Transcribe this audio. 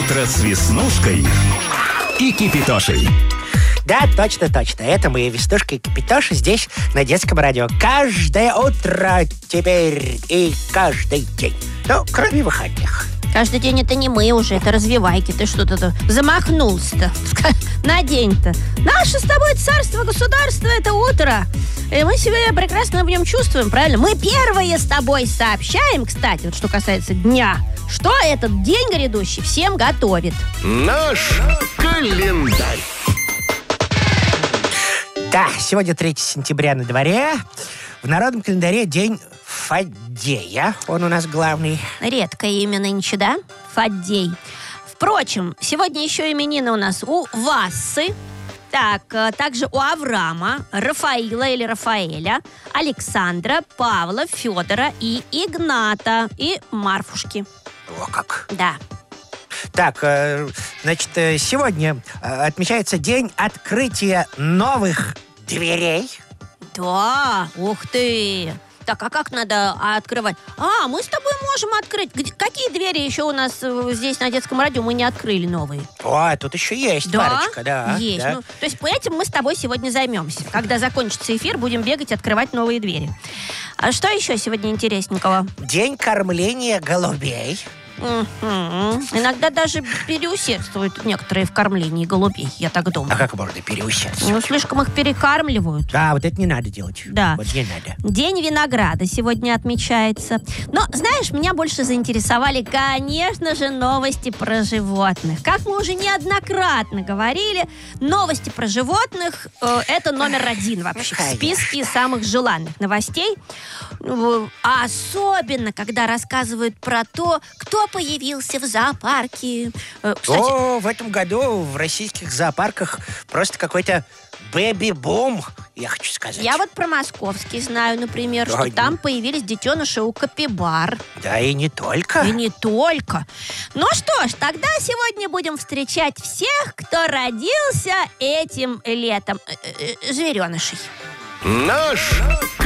Утро с Веснушкой и Кипятошей. Да, точно. Это мы, Веснушка и Кипятоша, здесь, на Детском радио. Каждое утро теперь и каждый день. Ну, кроме выходных. Каждый день это не мы уже, это развивайки. Ты что-то замахнулся-то на день-то. Наше с тобой царство, государство — это утро. И мы себя прекрасно в нем чувствуем, правильно? Мы первые с тобой сообщаем, кстати, вот что касается дня, что этот день грядущий всем готовит. Наш календарь. Да, сегодня 3 сентября на дворе. В народном календаре день Фаддея. Он у нас главный. Редкое имя нынче, да? Фаддей. Впрочем, сегодня еще именины у нас у Вассы. Также у Авраама, Рафаила или Рафаэля, Александра, Павла, Федора и Игната, и Марфушки. О, как. Да. Так, значит, сегодня отмечается день открытия новых дверей. Да, ух ты! Так, а как надо открывать? Мы с тобой можем открыть. Какие двери еще у нас здесь на Детском радио мы не открыли новые? Тут еще есть парочка, да. Есть. Да. Ну, то есть этим мы с тобой сегодня займемся. Когда закончится эфир, будем бегать, открывать новые двери. А что еще сегодня интересненького? День кормления голубей. Иногда даже переусердствуют некоторые в кормлении голубей, я так думаю. А как можно переусердствовать? Ну, слишком их перекармливают. Да, вот это не надо делать. Да. Вот не надо. День винограда сегодня отмечается. Но, знаешь, меня больше заинтересовали, конечно же, новости про животных. Как мы уже неоднократно говорили, новости про животных это номер 1 вообще в списке самых желанных новостей. А особенно, когда рассказывают про то, кто появился в зоопарке. Кстати, В этом году в российских зоопарках просто какой-то бэби-бум, я хочу сказать. я вот про московский знаю, например, Да, что там появились детеныши у капибар. Да и не только. И не только. Ну что ж, тогда сегодня будем встречать всех, кто родился этим летом. Зверенышей. Наш